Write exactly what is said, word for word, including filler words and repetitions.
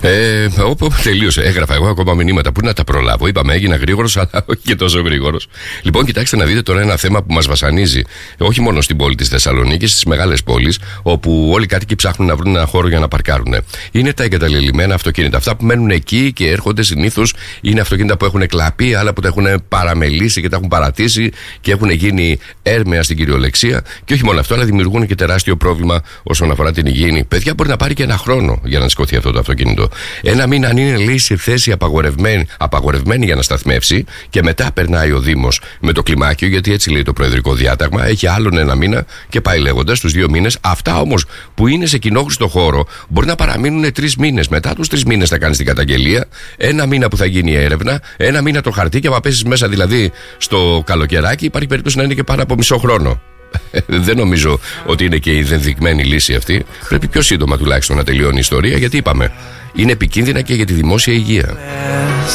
Ε, όπου τελείωσε, έγραφα εγώ ακόμα μηνύματα. Πού να τα προλάβω. Είπαμε, έγινα γρήγορος, αλλά όχι και τόσο γρήγορος. Λοιπόν, κοιτάξτε να δείτε τώρα ένα θέμα που μας βασανίζει. Όχι μόνο στην πόλη της Θεσσαλονίκης, στις μεγάλες πόλεις, όπου όλοι οι κάτοικοι ψάχνουν να βρουν ένα χώρο για να παρκάρουν. Είναι τα εγκαταλελειμμένα αυτοκίνητα. Αυτά που μένουν εκεί και έρχονται συνήθως είναι αυτοκίνητα που έχουν κλαπεί, άλλα που τα έχουν παραμελήσει και τα έχουν παρατήσει και έχουν γίνει έρμεα στην κυριολεξία. Και όχι μόνο αυτό, αλλά δημιουργούν και τεράστιο πρόβλημα όσον αφορά την υγιεινή. Παιδιά, μπορεί να πάρει και ένα χρόνο για να σηκωθεί αυτό το αυτοκίνητο. Ένα μήνα, αν είναι λέει σε θέση απαγορευμένη, απαγορευμένη για να σταθμεύσει, και μετά περνάει ο Δήμος με το κλιμάκιο, γιατί έτσι λέει το προεδρικό διάταγμα, έχει άλλον ένα μήνα και πάει λέγοντας τους δύο μήνες. Αυτά όμως που είναι σε κοινόχρηστο χώρο μπορεί να παραμείνουν τρεις μήνες. Μετά τους τρεις μήνες θα κάνεις την καταγγελία, ένα μήνα που θα γίνει η έρευνα, ένα μήνα το χαρτί, και άμα πέσεις μέσα δηλαδή στο καλοκαιράκι, υπάρχει περίπτωση να είναι και πάνω από μισό χρόνο. Δεν νομίζω ότι είναι και η δεδειγμένη λύση αυτή. Πρέπει πιο σύντομα τουλάχιστον να τελειώνει η ιστορία, γιατί είπαμε, είναι επικίνδυνα και για τη δημόσια υγεία.